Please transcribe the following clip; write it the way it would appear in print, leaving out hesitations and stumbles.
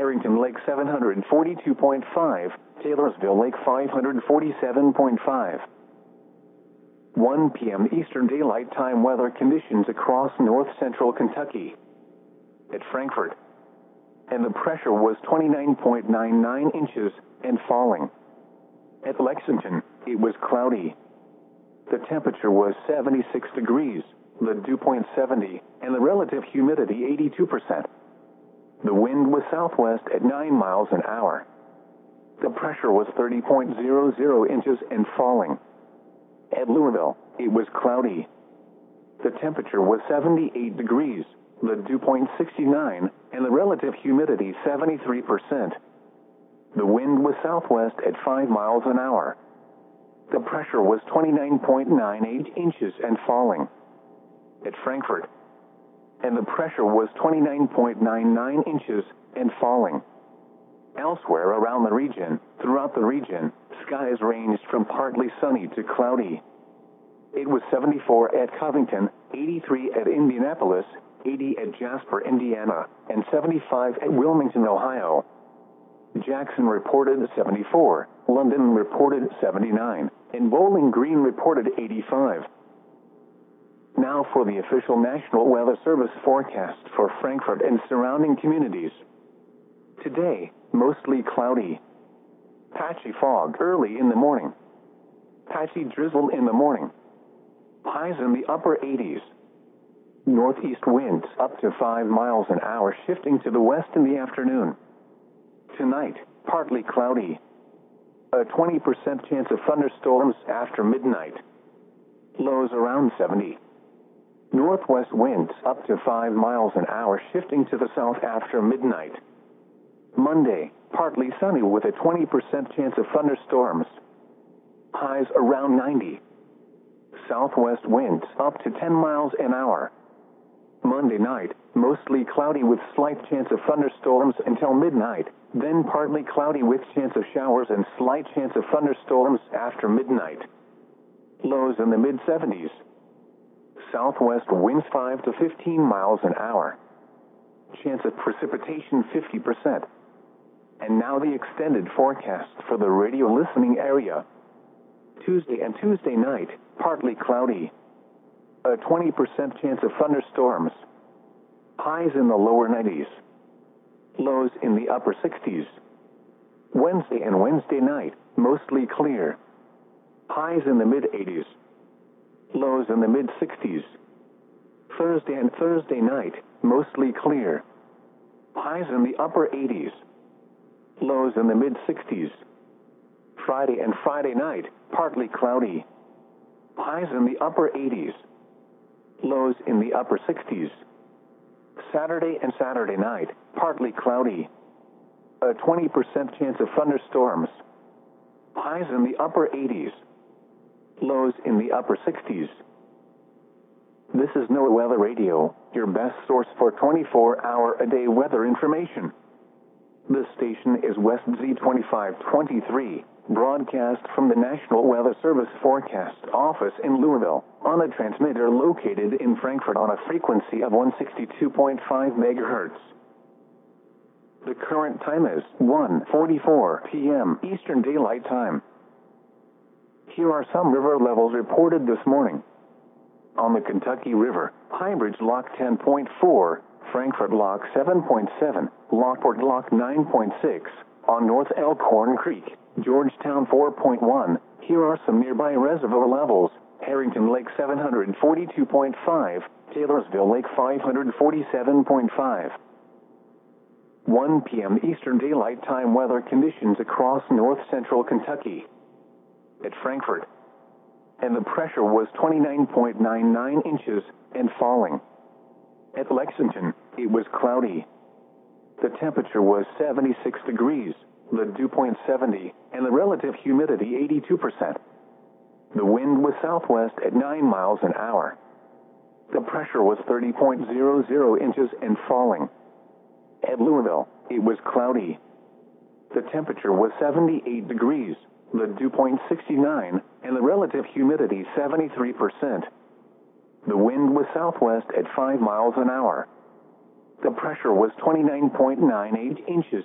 Harrington Lake 742.5, Taylorsville Lake 547.5. 1 p.m. Eastern Daylight Time weather conditions across north-central Kentucky. At Frankfort, and the pressure was 29.99 inches and falling. At Lexington, it was cloudy. The temperature was 76 degrees, the dew point 70, and the relative humidity 82%. The wind was southwest at 9 miles an hour. The pressure was 30.00 inches and falling. At Louisville, it was cloudy. The temperature was 78 degrees, the dew point 69, and the relative humidity 73%. The wind was southwest at 5 miles an hour. The pressure was 29.98 inches and falling. At Frankfort, and the pressure was 29.99 inches and falling. Elsewhere around the region, throughout the region, skies ranged from partly sunny to cloudy. It was 74 at Covington, 83 at Indianapolis, 80 at Jasper, Indiana, and 75 at Wilmington, Ohio. Jackson reported 74, London reported 79, and Bowling Green reported 85. Now for the official National Weather Service forecast for Frankfort and surrounding communities. Today, mostly cloudy. Patchy fog early in the morning. Patchy drizzle in the morning. Highs in the upper 80s. Northeast winds up to 5 miles an hour, shifting to the west in the afternoon. Tonight, partly cloudy. A 20% chance of thunderstorms after midnight. Lows around 70. Northwest winds up to 5 miles an hour, shifting to the south after midnight. Monday, partly sunny with a 20% chance of thunderstorms. Highs around 90. Southwest winds up to 10 miles an hour. Monday night, mostly cloudy with slight chance of thunderstorms until midnight, then partly cloudy with chance of showers and slight chance of thunderstorms after midnight. Lows in the mid-70s. Southwest winds 5 to 15 miles an hour. Chance of precipitation 50%. And now the extended forecast for the radio listening area. Tuesday and Tuesday night, partly cloudy. A 20% chance of thunderstorms. Highs in the lower 90s. Lows in the upper 60s. Wednesday and Wednesday night, mostly clear. Highs in the mid-80s. Lows in the mid-60s. Thursday and Thursday night, mostly clear. Highs in the upper 80s. Lows in the mid-60s. Friday and Friday night, partly cloudy. Highs in the upper 80s. Lows in the upper 60s. Saturday and Saturday night, partly cloudy. A 20% chance of thunderstorms. Highs in the upper 80s. Lows in the upper 60s. This is NOAA Weather Radio, your best source for 24-hour-a-day weather information. This station is West Z2523, broadcast from the National Weather Service Forecast Office in Louisville, on a transmitter located in Frankfort on a frequency of 162.5 MHz. The current time is 1:44 p.m. Eastern Daylight Time. Here are some river levels reported this morning. On the Kentucky River, High Bridge Lock 10.4, Frankfort Lock 7.7, Lockport Lock 9.6, on North Elkhorn Creek, Georgetown 4.1. Here are some nearby reservoir levels: Harrington Lake 742.5, Taylorsville Lake 547.5. 1 p.m. Eastern Daylight Time weather conditions across north-central Kentucky. At Frankfort, and the pressure was 29.99 inches and falling. At Lexington, it was cloudy. The temperature was 76 degrees, the dew point 70, and the relative humidity 82%. The wind was southwest at 9 miles an hour. The pressure was 30.00 inches and falling. At Louisville, it was cloudy. The temperature was 78 degrees, the dew point 69, and the relative humidity 73%. The wind was southwest at 5 miles an hour. The pressure was 29.98 inches